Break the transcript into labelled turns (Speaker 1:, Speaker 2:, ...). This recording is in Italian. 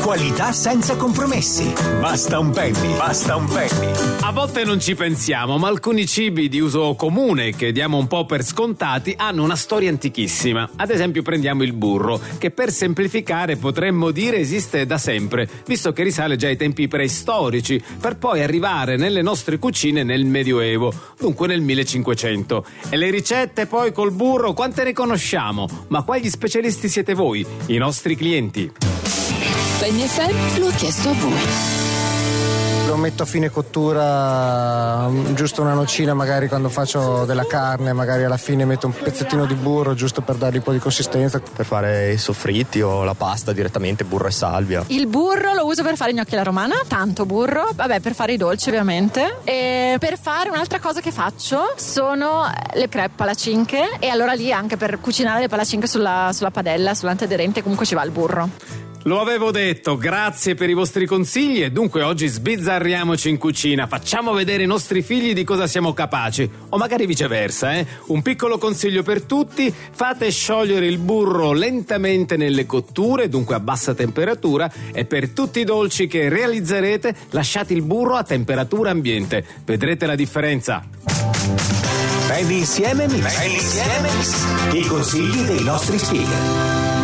Speaker 1: Qualità senza compromessi. Basta un penny. Basta un penny.
Speaker 2: A volte non ci pensiamo, ma alcuni cibi di uso comune che diamo un po' per scontati hanno una storia antichissima. Ad esempio prendiamo il burro, che per semplificare potremmo dire esiste da sempre, visto che risale già ai tempi preistorici, per poi arrivare nelle nostre cucine nel Medioevo, dunque nel 1500. E le ricette poi col burro quante ne conosciamo? Ma quali specialisti siete voi, i nostri clienti?
Speaker 3: Penny FM lo ha chiesto a voi.
Speaker 4: Lo metto a fine cottura, giusto una nocina magari quando faccio della carne, magari alla fine metto un pezzettino di burro giusto per dargli un po' di consistenza.
Speaker 5: Per fare i soffritti o la pasta direttamente, burro e salvia.
Speaker 6: Il burro lo uso per fare i gnocchi alla romana, tanto burro, vabbè, per fare i dolci ovviamente. E per fare un'altra cosa che faccio sono le crepe palacinche, e allora lì anche per cucinare le palacinche sulla padella, sull'antiaderente, comunque ci va il burro.
Speaker 2: Lo avevo detto, grazie per i vostri consigli, e dunque oggi sbizzarriamoci in cucina, facciamo vedere ai nostri figli di cosa siamo capaci, o magari viceversa, Un piccolo consiglio per tutti: fate sciogliere il burro lentamente nelle cotture, dunque a bassa temperatura, e per tutti i dolci che realizzerete lasciate il burro a temperatura ambiente, vedrete la differenza.
Speaker 1: Penny insieme mix. I consigli dei nostri speaker.